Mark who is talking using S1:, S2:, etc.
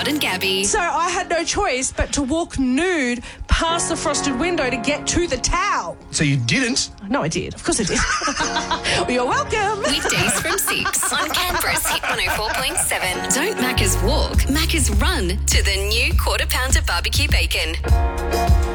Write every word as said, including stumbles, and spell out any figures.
S1: Todd and Gabby.
S2: So I had no choice but to walk nude past the frosted window to get to the towel.
S3: So you didn't?
S2: No, I did. Of course I did. Well, you're welcome.
S1: Weekdays from six on Canberra's Hit one oh four point seven. Don't Macca's walk, Macca's run to the new Quarter Pounder barbecue bacon.